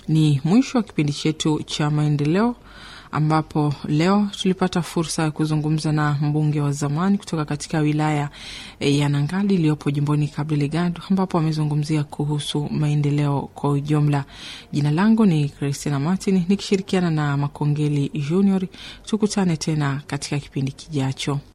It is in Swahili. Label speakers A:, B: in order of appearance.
A: Ni mwisho wa kipindi chetu cha maendeleo, ambapo leo tulipata fursa ya kuzungumza na mbunge wa zamani kutoka katika wilaya ya Nangali iliyopo jimboni Cabo Delgado, ambapo amezungumzia kuhusu maendeleo kwa ujumla. Jina langu ni Christina Martin, nikishirikiana na Makongeli Junior. Tukutane tena katika kipindi kijacho.